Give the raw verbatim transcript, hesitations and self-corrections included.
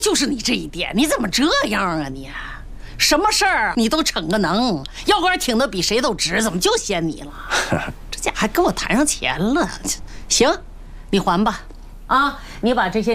就是你这一点，你怎么这样啊你？什么事儿你都逞个能，腰杆挺得比谁都直，怎么就嫌你了？这家还跟我谈上钱了，行，你还吧，啊，你把这些。